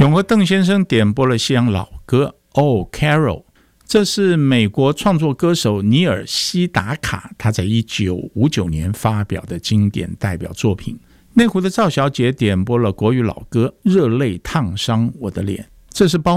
永和邓先生点播了西洋老歌 Oh Carol， 这是美国创作歌手尼尔·西达卡他在1959年发表的经典代表作品。内湖的赵小姐点播了国语老歌热泪烫伤我的脸，这是包